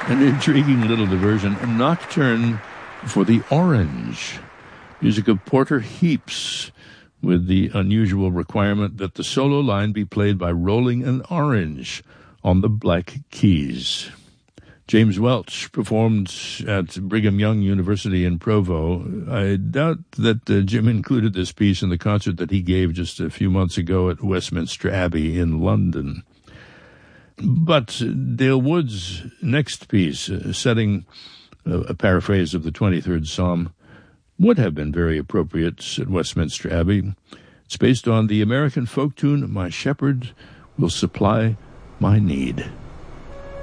An intriguing little diversion, a nocturne for the orange. Music of Porter Heeps, with the unusual requirement that the solo line be played by rolling an orange on the black keys. James Welch performed at Brigham Young University in Provo. I doubt that Jim included this piece in the concert that he gave just a few months ago at Westminster Abbey in London. But Dale Wood's next piece, setting a paraphrase of the 23rd Psalm, would have been very appropriate at Westminster Abbey. It's based on the American folk tune, My Shepherd Will Supply My Need.